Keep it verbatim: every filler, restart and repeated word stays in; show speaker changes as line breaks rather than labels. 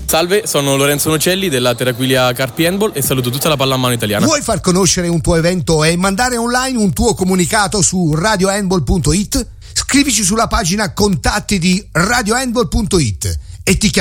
Salve, sono Lorenzo Nocelli della Terraquilia Carpi Handball e saluto tutta la pallamano italiana.
Vuoi far conoscere un tuo evento e mandare online un tuo comunicato su radio handball punto it? Scrivici sulla pagina contatti di radio handball punto it e ti chiamiamo